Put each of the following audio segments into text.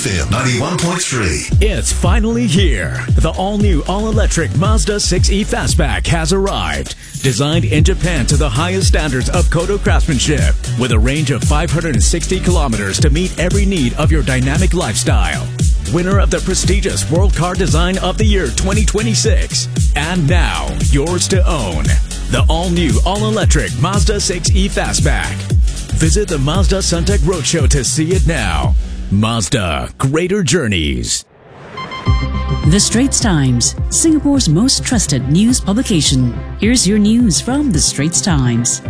FM 91.3. It's finally here. The all-new, all-electric Mazda 6e Fastback has arrived. Designed in Japan to the highest standards of Kodo craftsmanship, with a range of 560 kilometers to meet every need of your dynamic lifestyle. Winner of the prestigious World Car Design of the Year 2026. And now, yours to own. The all-new, all-electric Mazda 6e Fastback. Visit the Mazda Suntec Roadshow to see it now. Mazda, greater journeys. The Straits Times, Singapore's most trusted news publication. Here's your news from The Straits Times.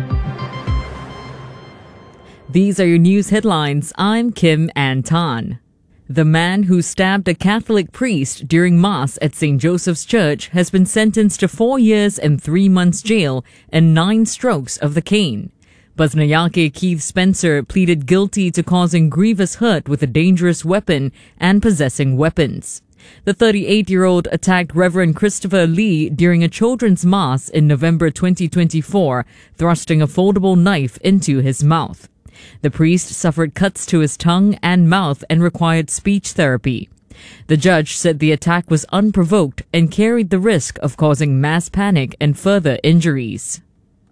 These are your news headlines. I'm Kim Ann Tan. The man who stabbed a Catholic priest during Mass at St. Joseph's Church has been sentenced to 4 years and 3 months jail and 9 strokes of the cane. Basnayake Keith Spencer pleaded guilty to causing grievous hurt with a dangerous weapon and possessing weapons. The 38-year-old attacked Reverend Christopher Lee during a children's mass in November 2024, thrusting a foldable knife into his mouth. The priest suffered cuts to his tongue and mouth and required speech therapy. The judge said the attack was unprovoked and carried the risk of causing mass panic and further injuries.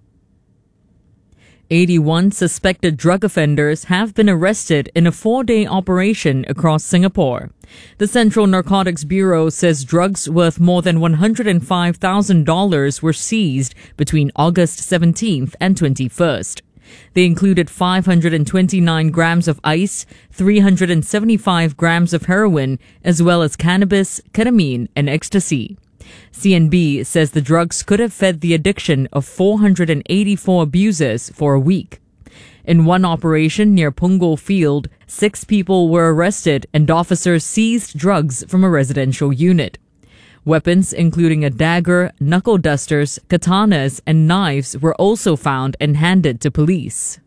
81 suspected drug offenders have been arrested in a 4-day operation across Singapore. The Central Narcotics Bureau says drugs worth more than $105,000 were seized between August 17th and 21st. They included 529 grams of ice, 375 grams of heroin, as well as cannabis, ketamine, and ecstasy. CNB says the drugs could have fed the addiction of 484 abusers for a week. In one operation near Punggol Field, 6 people were arrested and officers seized drugs from a residential unit. Weapons, including a dagger, knuckle dusters, katanas, and knives, were also found and handed to police.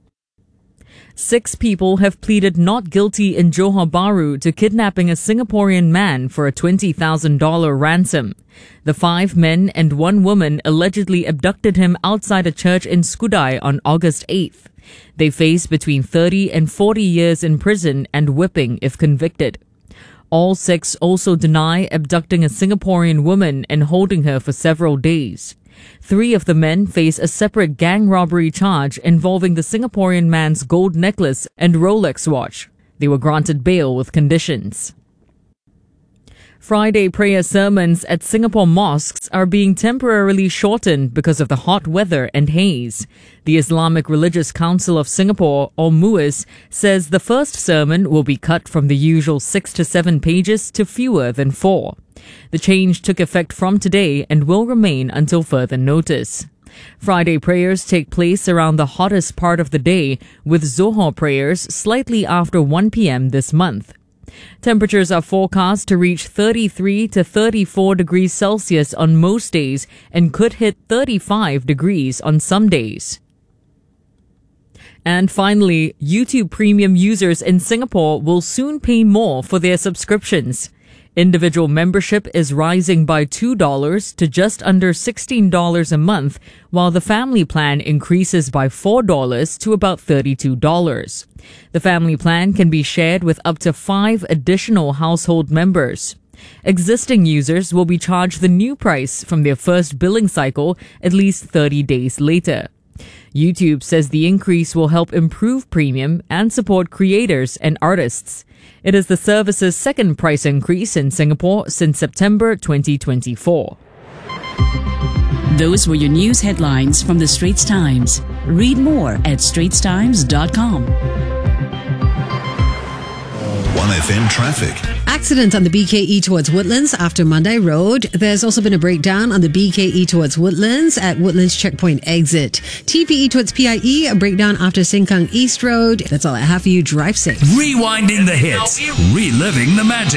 6 people have pleaded not guilty in Johor Bahru to kidnapping a Singaporean man for a $20,000 ransom. The 5 men and 1 woman allegedly abducted him outside a church in Skudai on August 8th. They face between 30 and 40 years in prison and whipping if convicted. All 6 also deny abducting a Singaporean woman and holding her for several days. 3 of the men face a separate gang robbery charge involving the Singaporean man's gold necklace and Rolex watch. They were granted bail with conditions. Friday prayer sermons at Singapore mosques are being temporarily shortened because of the hot weather and haze. The Islamic Religious Council of Singapore, or MUIS, says the first sermon will be cut from the usual 6 to 7 pages to fewer than 4. The change took effect from today and will remain until further notice. Friday prayers take place around the hottest part of the day, with Zohor prayers slightly after 1 p.m. this month. Temperatures are forecast to reach 33 to 34 degrees Celsius on most days and could hit 35 degrees on some days. And finally, YouTube Premium users in Singapore will soon pay more for their subscriptions. Individual membership is rising by $2 to just under $16 a month, while the family plan increases by $4 to about $32. The family plan can be shared with up to 5 additional household members. Existing users will be charged the new price from their first billing cycle at least 30 days later. YouTube says the increase will help improve premium and support creators and artists. It is the service's second price increase in Singapore since September 2024. Those were your news headlines from The Straits Times. Read more at straitstimes.com. 1FM traffic. Accident on the BKE towards Woodlands after Mandai Road. There's also been a breakdown on the BKE towards Woodlands at Woodlands Checkpoint exit. TPE towards PIE, a breakdown after Sengkang East Road. That's all I have for you. Drive safe. Rewinding the hits, reliving the magic.